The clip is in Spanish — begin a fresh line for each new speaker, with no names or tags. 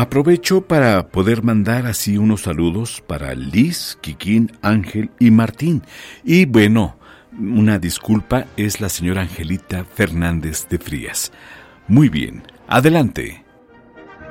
Aprovecho para poder mandar así unos saludos para Liz, Kikín, Ángel y Martín. Y bueno, una disculpa, es la señora Angelita Fernández de Frías. Muy bien, adelante.